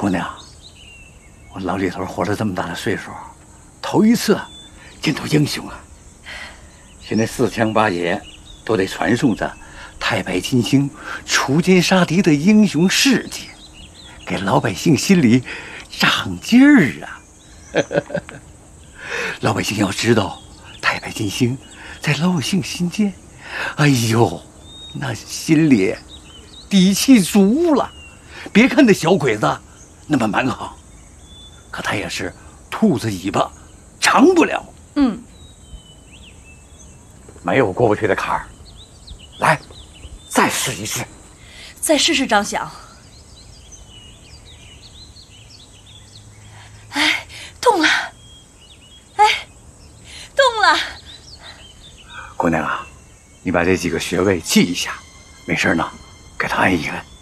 姑娘，我老李头活了这么大的岁数，头一次见到英雄啊！现在四乡八野都得传颂着太白金星除奸杀敌的英雄事迹，给老百姓心里长劲儿啊！老百姓要知道，太白金星在老百姓心间，哎呦，那心里底气足了。别看那小鬼子那么蛮横，可他也是兔子尾巴长不了。没有过不去的坎儿。来，再试一试。 再试试，张晓。哎，动了！哎，动了！ 姑娘啊，你把这几个穴位记一下，没事呢，给他按一按。